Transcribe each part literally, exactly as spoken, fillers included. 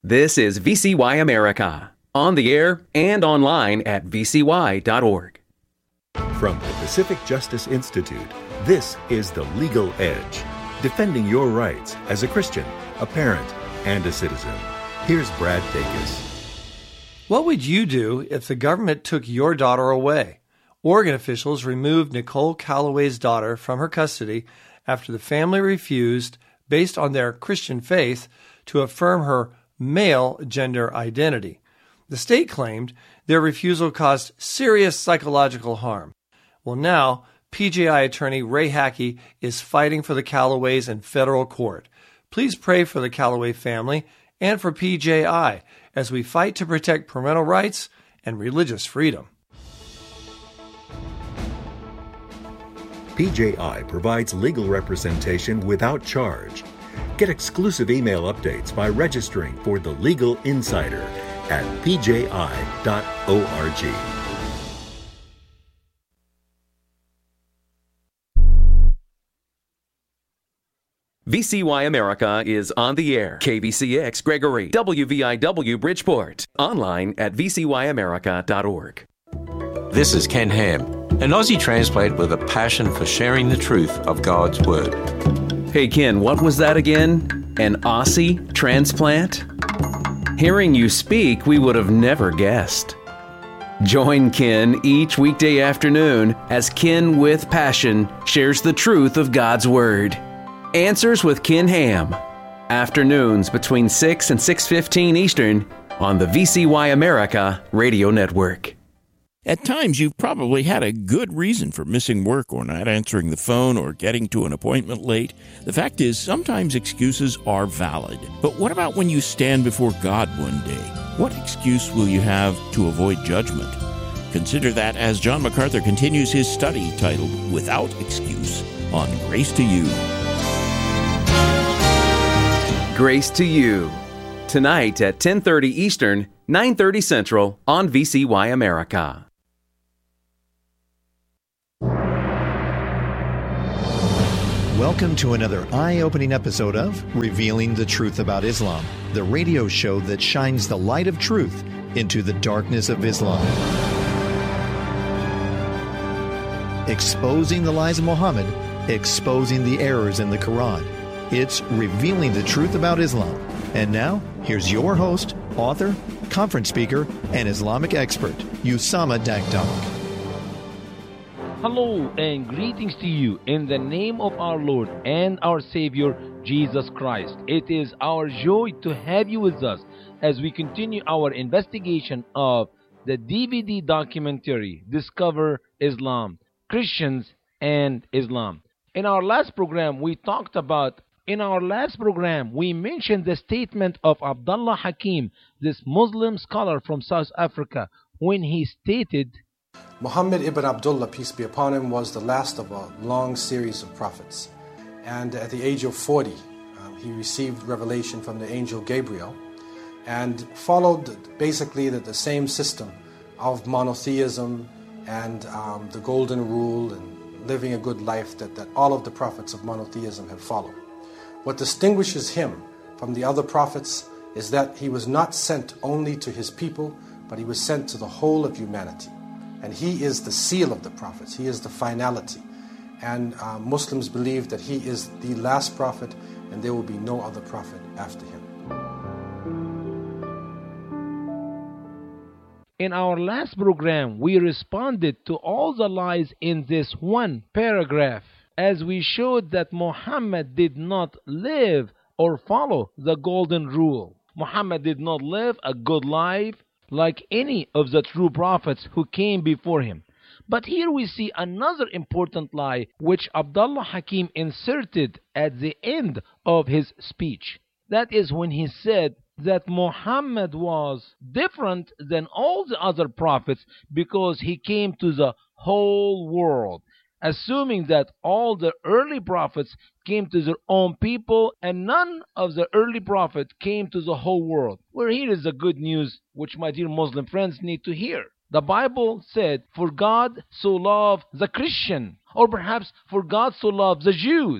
This is V C Y America, on the air and online at v c y dot org. From the Pacific Justice Institute, this is The Legal Edge, defending your rights as a Christian, a parent, and a citizen. Here's Brad Dacus. What would you do if the government took your daughter away? Oregon officials removed Nicole Calloway's daughter from her custody after the family refused, based on their Christian faith, to affirm her male gender identity. The state claimed their refusal caused serious psychological harm. Well, now, P J I attorney Ray Hackey is fighting for the Callaways in federal court. Please pray for the Callaway family and for P J I as we fight to protect parental rights and religious freedom. P J I provides legal representation without charge. Get exclusive email updates by registering for The Legal Insider at p j i dot org. V C Y America is on the air. K B C X Gregory, W V I W Bridgeport. Online at v c y america dot org. This is Ken Ham, an Aussie transplant with a passion for sharing the truth of God's Word. Hey Ken, what was that again? An Aussie transplant? Hearing you speak, we would have never guessed. Join Ken each weekday afternoon as Ken with Passion shares the truth of God's Word. Answers with Ken Ham. Afternoons between six and six fifteen Eastern on the V C Y America Radio Network. At times, you've probably had a good reason for missing work or not answering the phone or getting to an appointment late. The fact is, sometimes excuses are valid. But what about when you stand before God one day? What excuse will you have to avoid judgment? Consider that as John MacArthur continues his study titled Without Excuse on Grace to You. Grace to You. Tonight at ten thirty Eastern, nine thirty Central on V C Y America. Welcome to another eye-opening episode of Revealing the Truth About Islam, the radio show that shines the light of truth into the darkness of Islam. Exposing the lies of Muhammad, exposing the errors in the Quran. It's Revealing the Truth About Islam. And now, here's your host, author, conference speaker, and Islamic expert, Usama Dagdag. Hello and greetings to you in the name of our Lord and our Savior, Jesus Christ. It is our joy to have you with us as we continue our investigation of the D V D documentary, Discover Islam, Christians and Islam. In our last program, we talked about In our last program, we mentioned the statement of Abdullah Hakim, this Muslim scholar from South Africa, when he stated, Muhammad ibn Abdullah, peace be upon him, was the last of a long series of prophets. And at the age of forty, uh, he received revelation from the angel Gabriel and followed basically the, the same system of monotheism and um, the golden rule and living a good life that, that all of the prophets of monotheism have followed. What distinguishes him from the other prophets is that he was not sent only to his people, but he was sent to the whole of humanity. And he is the seal of the prophets. He is the finality. And uh, Muslims believe that he is the last prophet and there will be no other prophet after him. In our last program, we responded to all the lies in this one paragraph, as we showed that Muhammad did not live or follow the golden rule. Muhammad did not live a good life like any of the true prophets who came before him. But here we see another important lie which Abdullah Hakim inserted at the end of his speech. That is when he said that Muhammad was different than all the other prophets because he came to the whole world, assuming that all the early prophets came to their own people and none of the early prophets came to the whole world. Well, here is the good news which my dear Muslim friends need to hear. The Bible said, for God so loved the Christian, or perhaps for God so loved the Jews.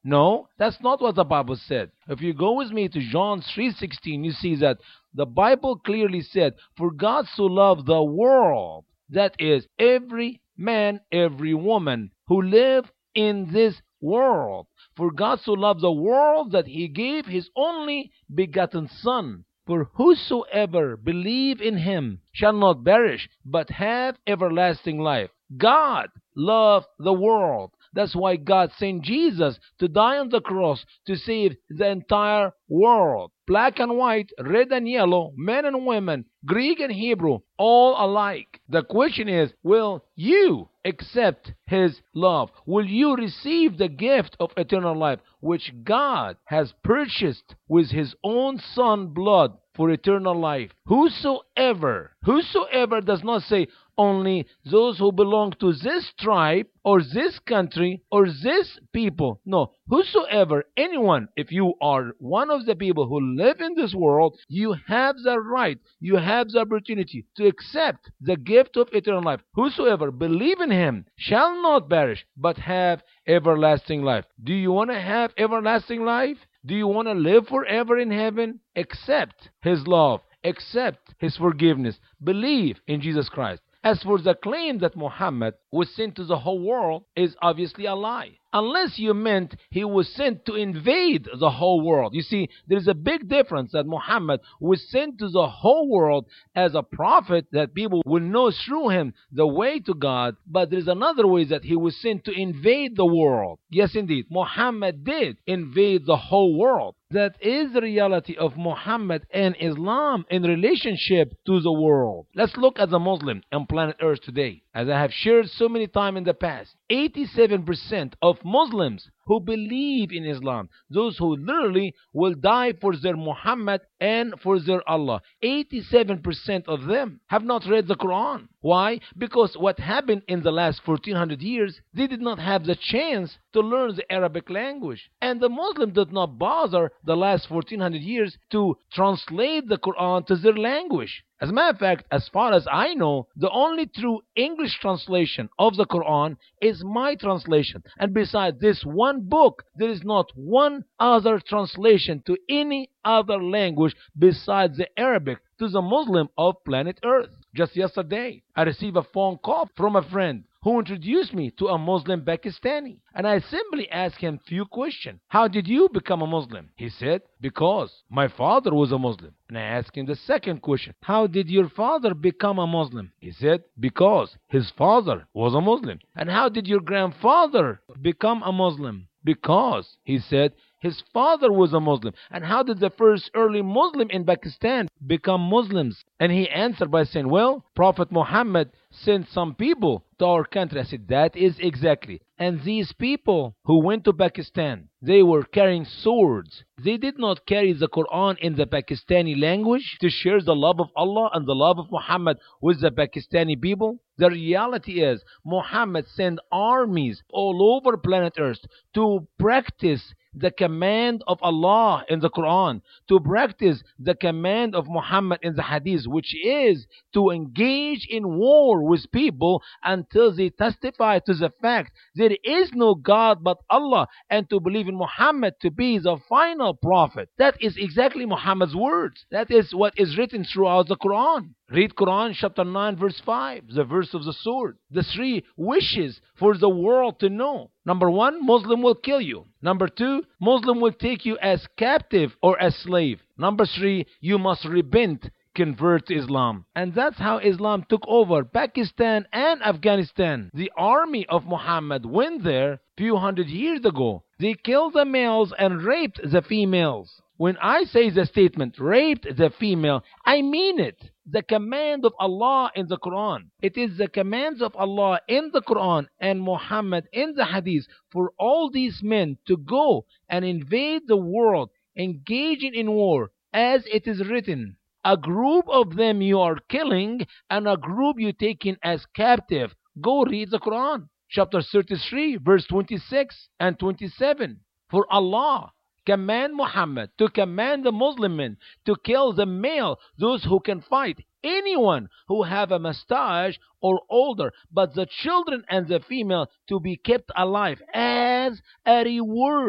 No, that's not what the Bible said. If you go with me to John three sixteen, you see that the Bible clearly said, for God so loved the world, that is, every man, every woman who live in this world. For God so loved the world that he gave his only begotten Son. For whosoever believe in him shall not perish, but have everlasting life. God loved the world. That's why God sent Jesus to die on the cross to save the entire world. Black and white, red and yellow, men and women, Greek and Hebrew, all alike. The question is, will you accept his love? Will you receive the gift of eternal life, which God has purchased with his own Son blood for eternal life? Whosoever, whosoever does not say only those who belong to this tribe or this country or this people. No, whosoever, anyone, if you are one of the people who live in this world, you have the right, you have the opportunity to accept the gift of eternal life. Whosoever believe in him shall not perish, but have everlasting life. Do you want to have everlasting life? Do you want to live forever in heaven? Accept his love. Accept his forgiveness. Believe in Jesus Christ. As for the claim that Muhammad was sent to the whole world is obviously a lie. Unless you meant he was sent to invade the whole world. You see, there's a big difference that Muhammad was sent to the whole world as a prophet that people will know through him the way to God. But there's another way that he was sent to invade the world. Yes, indeed, Muhammad did invade the whole world. That is the reality of Muhammad and Islam in relationship to the world. Let's look at the Muslim on planet Earth today. As I have shared so many times in the past, eighty-seven percent of Muslims who believe in Islam, those who literally will die for their Muhammad and for their Allah, eighty-seven percent of them have not read the Quran. Why? Because what happened in the last fourteen hundred years, they did not have the chance to learn the Arabic language. And the Muslim did not bother the last fourteen hundred years to translate the Quran to their language. As a matter of fact, as far as I know, the only true English translation of the Quran is my translation. And besides this one book, there is not one other translation to any other language besides the Arabic to the Muslim of planet Earth. Just yesterday, I received a phone call from a friend who introduced me to a Muslim Pakistani. And I simply asked him a few questions. How did you become a Muslim? He said, because my father was a Muslim. And I asked him the second question. How did your father become a Muslim? He said, because his father was a Muslim. And how did your grandfather become a Muslim? Because, he said, his father was a Muslim. And how did the first early Muslim in Pakistan become Muslims? And he answered by saying, well, Prophet Muhammad sent some people to our country. I said, that is exactly. And these people who went to Pakistan, they were carrying swords. They did not carry the Quran in the Pakistani language to share the love of Allah and the love of Muhammad with the Pakistani people. The reality is, Muhammad sent armies all over planet Earth to practice the command of Allah in the Quran, to practice the command of Muhammad in the Hadith, which is to engage in war with people until they testify to the fact there is no God but Allah, and to believe in Muhammad to be the final prophet. That is exactly Muhammad's words. That is what is written throughout the Quran. Read Quran chapter nine verse five, the verse of the sword. The three wishes for the world to know. Number one, Muslim will kill you. Number two, Muslim will take you as captive or as slave. Number three, you must repent, convert to Islam. And that's how Islam took over Pakistan and Afghanistan. The army of Muhammad went there a few hundred years ago. They killed the males and raped the females. When I say the statement, raped the female, I mean it. The command of Allah in the Quran. It is the commands of Allah in the Quran and Muhammad in the Hadith for all these men to go and invade the world, engaging in war, as it is written. A group of them you are killing and a group you taking as captive. Go read the Quran. Chapter thirty-three, verse twenty-six and twenty-seven. For Allah command Muhammad to command the Muslim men to kill the male, those who can fight, anyone who have a mustache or older, but the children and the female to be kept alive as a reward.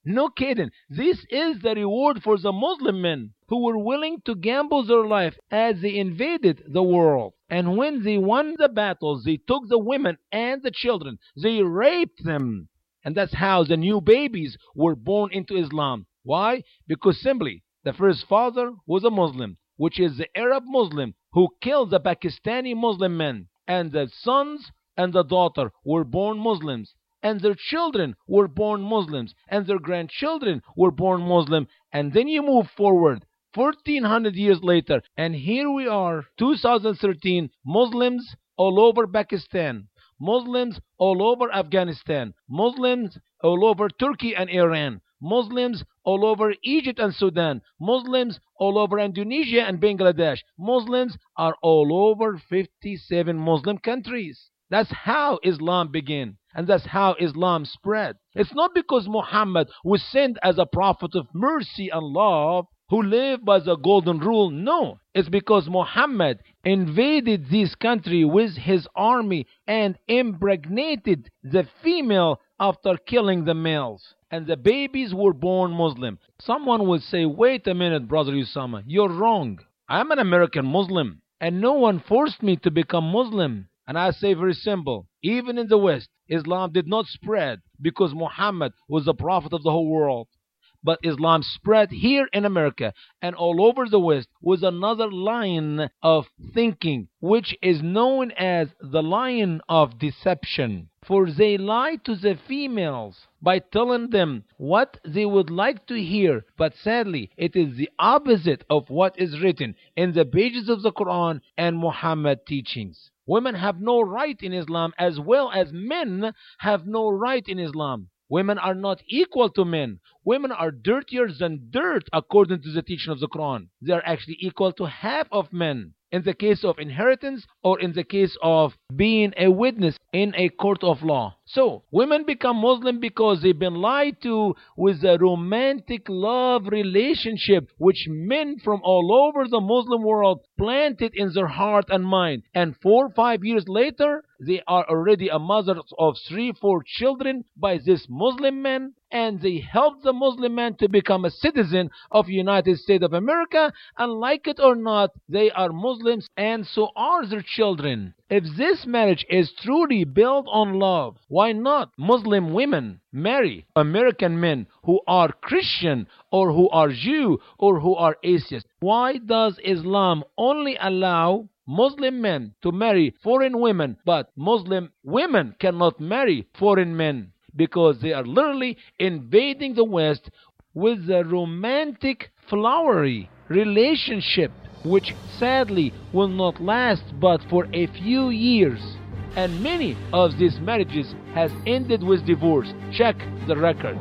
No kidding. This is the reward for the Muslim men who were willing to gamble their life as they invaded the world. And when they won the battles, they took the women and the children. They raped them. And that's how the new babies were born into Islam. Why? Because simply, the first father was a Muslim, which is the Arab Muslim who killed the Pakistani Muslim men. And the sons and the daughter were born Muslims. And their children were born Muslims. And their grandchildren were born Muslim. And then you move forward fourteen hundred years later. And here we are, two thousand thirteen, Muslims all over Pakistan. Muslims all over Afghanistan. Muslims all over Turkey and Iran. Muslims all over Egypt and Sudan. Muslims all over Indonesia and Bangladesh. Muslims are all over fifty-seven Muslim countries. That's how Islam began. And that's how Islam spread. It's not because Muhammad was sent as a prophet of mercy and love who lived by the golden rule. No, it's because Muhammad invaded this country with his army and impregnated the female after killing the males. And the babies were born Muslim. Someone would say, wait a minute, Brother Usama, you're wrong. I'm an American Muslim, and no one forced me to become Muslim. And I say very simple, even in the West, Islam did not spread because Muhammad was the prophet of the whole world. But Islam spread here in America and all over the West with another line of thinking, which is known as the line of deception. For they lie to the females by telling them what they would like to hear. But sadly, it is the opposite of what is written in the pages of the Quran and Muhammad teachings. Women have no right in Islam, as well as men have no right in Islam. Women are not equal to men. Women are dirtier than dirt according to the teaching of the Quran. They are actually equal to half of men in the case of inheritance or in the case of being a witness in a court of law. So, women become Muslim because they've been lied to with a romantic love relationship which men from all over the Muslim world planted in their heart and mind. And four or five years later, they are already a mother of three, four children by this Muslim man, and they helped the Muslim man to become a citizen of the United States of America, and like it or not, they are Muslims, and so are their children. If this marriage is truly built on love, why not Muslim women marry American men who are Christian or who are Jew or who are atheist? Why does Islam only allow Muslim men to marry foreign women, but Muslim women cannot marry foreign men? Because they are literally invading the West with a romantic, flowery relationship, which sadly will not last but for a few years. And many of these marriages has ended with divorce. Check the record.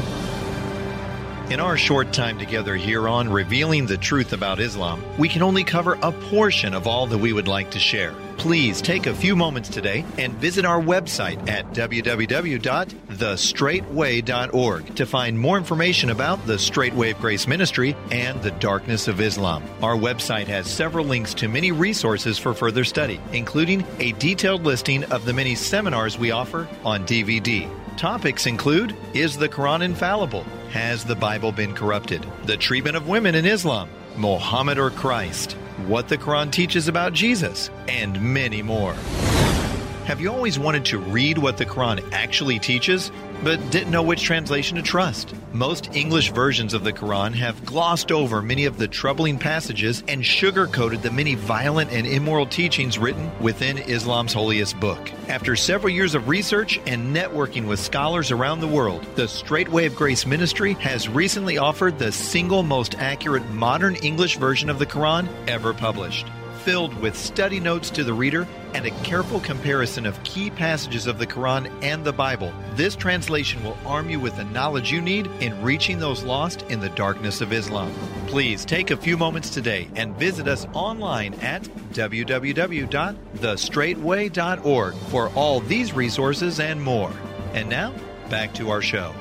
In our short time together here on Revealing the Truth About Islam, we can only cover a portion of all that we would like to share. Please take a few moments today and visit our website at w w w dot the straight way dot org to find more information about the Straight Way of Grace Ministry and the Darkness of Islam. Our website has several links to many resources for further study, including a detailed listing of the many seminars we offer on D V D. Topics include, is the Quran infallible? Has the Bible been corrupted? The treatment of women in Islam? Muhammad or Christ? What the Quran teaches about Jesus? And many more. Have you always wanted to read what the Quran actually teaches, but didn't know which translation to trust? Most English versions of the Quran have glossed over many of the troubling passages and sugar-coated the many violent and immoral teachings written within Islam's holiest book. After several years of research and networking with scholars around the world, the Straight Way of Grace Ministry has recently offered the single most accurate modern English version of the Quran ever published. Filled with study notes to the reader and a careful comparison of key passages of the Quran and the Bible, this translation will arm you with the knowledge you need in reaching those lost in the darkness of Islam. Please take a few moments today and visit us online at w w w dot the straight way dot org for all these resources and more. And now, back to our show.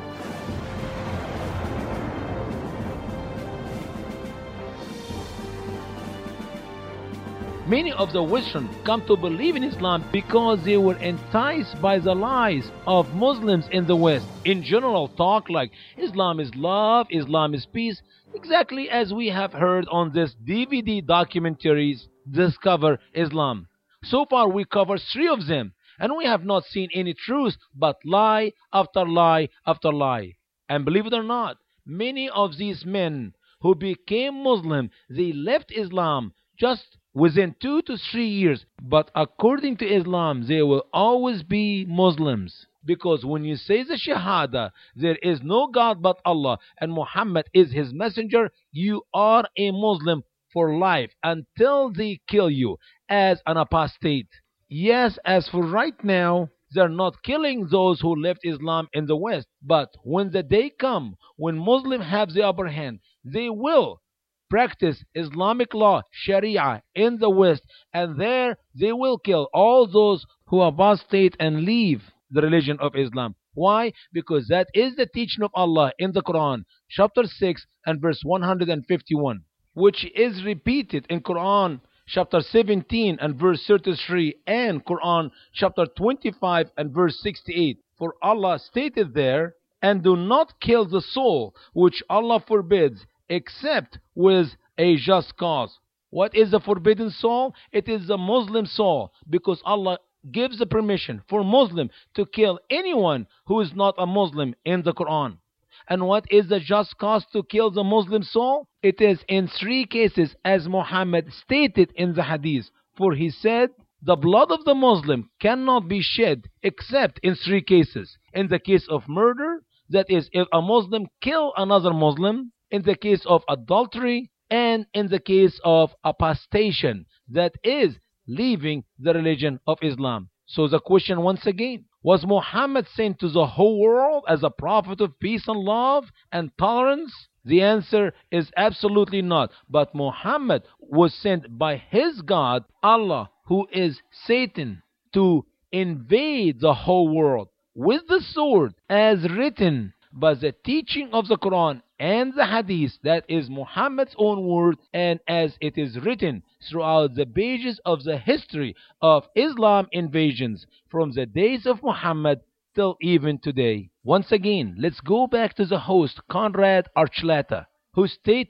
Many of the Western come to believe in Islam because they were enticed by the lies of Muslims in the West. In general, talk like Islam is love, Islam is peace, exactly as we have heard on this D V D documentaries, Discover Islam. So far we covered three of them, and we have not seen any truth but lie after lie after lie. And believe it or not, many of these men who became Muslim, they left Islam just within two to three years. But according to Islam, they will always be Muslims. Because when you say the Shahada, there is no God but Allah and Muhammad is his messenger, you are a Muslim for life until they kill you as an apostate. Yes, as for right now, they're not killing those who left Islam in the West. But when the day comes, when Muslims have the upper hand, they will practice Islamic law, Sharia, in the West. And there they will kill all those who apostate and leave the religion of Islam. Why? Because that is the teaching of Allah in the Quran, chapter six and verse one hundred fifty-one, which is repeated in Quran chapter seventeen and verse thirty-three and Quran chapter twenty-five and verse sixty-eight. For Allah stated there, and do not kill the soul which Allah forbids except with a just cause. What is the forbidden soul? It is the Muslim soul, because Allah gives the permission for Muslim to kill anyone who is not a Muslim in the Quran. And what is the just cause to kill the Muslim soul? It is in three cases, as Muhammad stated in the hadith. For he said, the blood of the Muslim cannot be shed except in three cases. In the case of murder, that is, if a Muslim kill another Muslim. In the case of adultery, and in the case of apostation, that is, leaving the religion of Islam. So the question once again, was Muhammad sent to the whole world as a prophet of peace and love and tolerance? The answer is absolutely not. But Muhammad was sent by his God, Allah, who is Satan, to invade the whole world with the sword, as written by the teaching of the Quran and the Hadith, that is Muhammad's own word, and as it is written throughout the pages of the history of Islam invasions from the days of Muhammad till even today. Once again, let's go back to the host, Conrad Archuleta, who stated